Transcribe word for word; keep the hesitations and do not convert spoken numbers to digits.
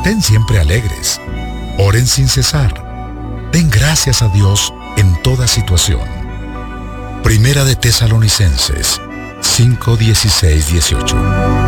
Estén siempre alegres. Oren sin cesar. Den gracias a Dios en toda situación. Primera de Tesalonicenses cinco, dieciséis, dieciocho.